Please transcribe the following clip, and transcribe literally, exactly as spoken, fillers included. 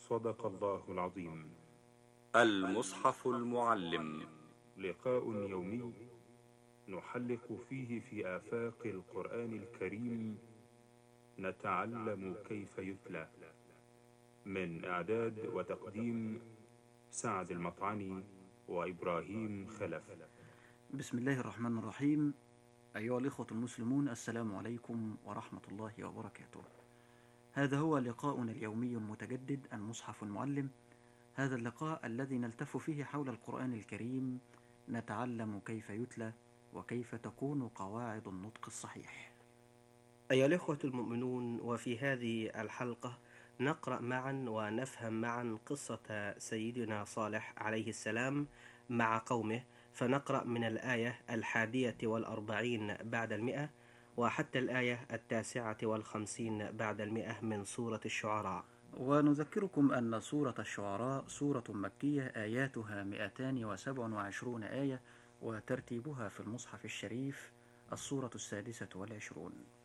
صدق الله العظيم. المصحف المعلم، لقاء يومي نحلق فيه في آفاق القرآن الكريم، نتعلم كيف يتلى. من إعداد وتقديم سعد المطعني وإبراهيم خلف. بسم الله الرحمن الرحيم. أيها الإخوة المسلمون، السلام عليكم ورحمة الله وبركاته. هذا هو لقاؤنا اليومي المتجدد المصحف المعلم. هذا اللقاء الذي نلتف فيه حول القرآن الكريم، نتعلم كيف يتلى وكيف تكون قواعد النطق الصحيح. أيها الإخوة المؤمنون، وفي هذه الحلقة نقرأ معا ونفهم معا قصة سيدنا صالح عليه السلام مع قومه، فنقرأ من الآية الحادية والأربعين بعد المئة وحتى الآية التاسعة والخمسين بعد المئة من سورة الشعراء. ونذكركم أن سورة الشعراء سورة مكية، آياتها مئتان وسبع وعشرون آية، وترتيبها في المصحف الشريف السورة السادسة والعشرون.